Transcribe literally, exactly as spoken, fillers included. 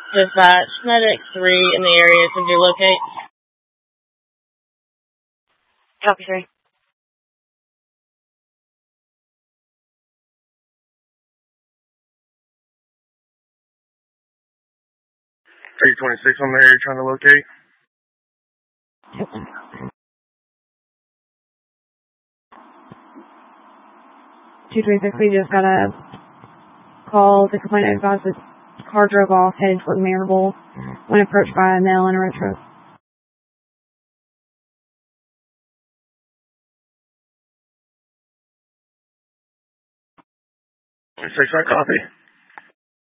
Dispatch, Medic three in the area, could you locate? Copy, three. three twenty-six on the area trying to locate. two twenty-six, we just got a call to complain advised the car drove off headed toward Maryville when approached by a male in a retro. Six, I copy.